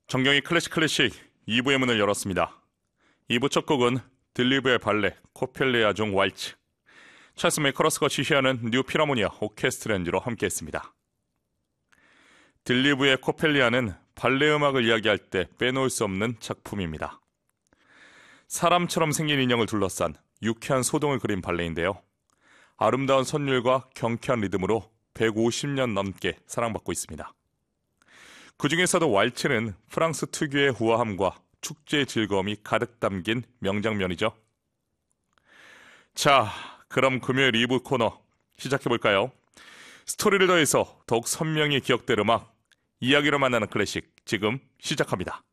정경이 클래식 2부의 문을 열었습니다. 2부 첫 곡은 들리브의 발레 코펠리아 중 왈츠, 찰스 메이커러스가 지휘하는 뉴 필하모니아 오케스트라 연주로 함께했습니다. 들리브의 코펠리아는 발레 음악을 이야기할 때 빼놓을 수 없는 작품입니다. 사람처럼 생긴 인형을 둘러싼 유쾌한 소동을 그린 발레인데요. 아름다운 선율과 경쾌한 리듬으로 150년 넘게 사랑받고 있습니다. 그 중에서도 왈츠는 프랑스 특유의 우아함과 축제의 즐거움이 가득 담긴 명장면이죠. 자, 그럼 금요일 2부 코너 시작해볼까요? 스토리를 더해서 더욱 선명히 기억될 음악, 이야기로 만나는 클래식 지금 시작합니다.